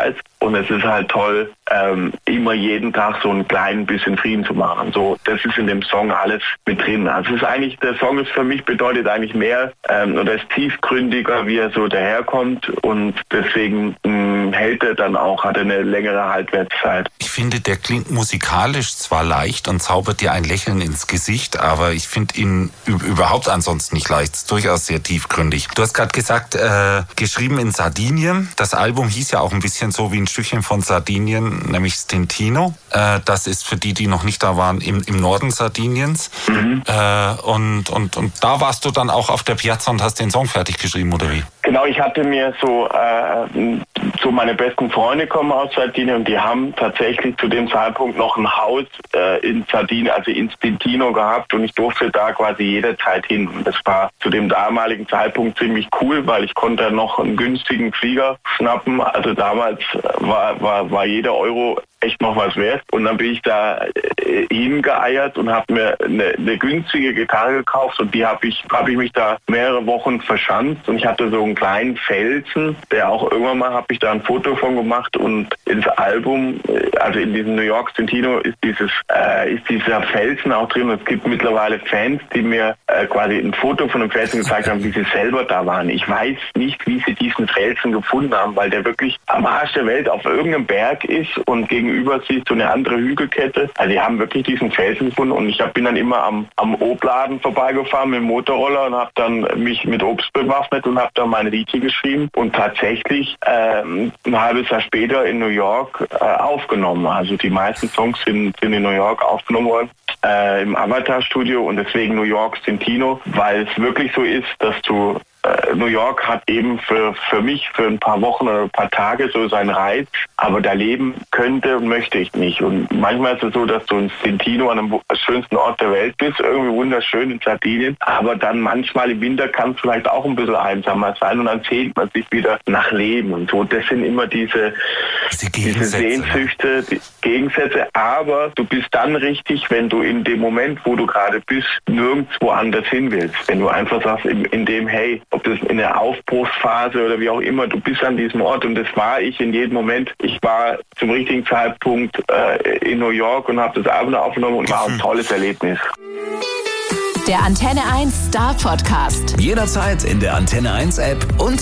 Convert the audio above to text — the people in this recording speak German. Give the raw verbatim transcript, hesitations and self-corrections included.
weiß. Und es ist halt toll, ähm, immer jeden Tag so ein klein bisschen Frieden zu machen. Und so, das ist in dem Song alles mit drin. Also es ist eigentlich, der Song ist für mich bedeutet eigentlich mehr ähm, oder ist tiefgründiger, wie er so daherkommt. Und deswegen mh, hält er dann auch, hat er eine längere Haltwertszeit. Ich finde, der klingt musikalisch zwar leicht und zaubert dir ein Lächeln ins Gesicht, aber ich finde ihn überhaupt ansonsten nicht leicht. Ist durchaus sehr tiefgründig. Du hast gerade gesagt, äh, geschrieben in Sardinien. Das Album hieß ja auch ein bisschen so wie ein Stückchen von Sardinien, nämlich Stintino. Äh, das ist für die, die noch nicht da waren, im, im Norden Sardiniens. Mhm. Äh, und, und, und da warst du dann auch auf der Piazza und hast den Song fertig geschrieben, oder wie? Genau, ich hatte mir so, äh, so meine besten Freunde kommen aus Sardinien und die haben tatsächlich zu dem Zeitpunkt noch ein Haus äh, in Sardinien, also in Stintino gehabt und ich durfte da quasi jederzeit hin. Und das war zu dem damaligen Zeitpunkt ziemlich cool, weil ich konnte noch einen günstigen Flieger schnappen. Also damals war, war, war jeder Euro echt noch was wert. Und dann bin ich da äh, hingeeiert und habe mir eine, eine günstige Gitarre gekauft und die habe ich, habe ich mich da mehrere Wochen verschanzt und ich hatte so einen kleinen Felsen, der auch irgendwann mal, habe ich da ein Foto von gemacht und ins Album, also in diesem New York Stintino ist dieses, äh, ist dieser Felsen auch drin. Und es gibt mittlerweile Fans, die mir äh, quasi ein Foto von dem Felsen gezeigt haben, wie sie selber da waren. Ich weiß nicht, wie sie diesen Felsen gefunden haben, weil der wirklich am Arsch der Welt auf irgendeinem Berg ist und gegen Gegenüber sieht so eine andere Hügelkette. Also die haben wirklich diesen Felsen gefunden und ich hab, bin dann immer am, am Obladen vorbeigefahren mit dem Motorroller und habe dann mich mit Obst bewaffnet und habe dann meine Liedchen geschrieben und tatsächlich ähm, ein halbes Jahr später in New York äh, aufgenommen. Also die meisten Songs sind, sind in New York aufgenommen worden. Äh, im Avatar-Studio und deswegen New York Stintino, weil es wirklich so ist, dass du New York hat eben für, für mich für ein paar Wochen oder ein paar Tage so seinen Reiz, aber da leben könnte und möchte ich nicht. Und manchmal ist es so, dass du in Stintino an einem schönsten Ort der Welt bist, irgendwie wunderschön in Sardinien, aber dann manchmal im Winter kann es vielleicht auch ein bisschen einsamer sein und dann sehnt man sich wieder nach Leben und so. Das sind immer diese, die diese Sehnsüchte, die Gegensätze, aber du bist dann richtig, wenn du in dem Moment, wo du gerade bist, nirgendwo anders hin willst. Wenn du einfach sagst, in, in dem, hey, ob das in der Aufbruchsphase oder wie auch immer, du bist an diesem Ort und das war ich in jedem Moment. Ich war zum richtigen Zeitpunkt äh, in New York und habe das Album aufgenommen und war ein tolles Erlebnis. Der Antenne eins Star Podcast. Jederzeit in der Antenne eins App und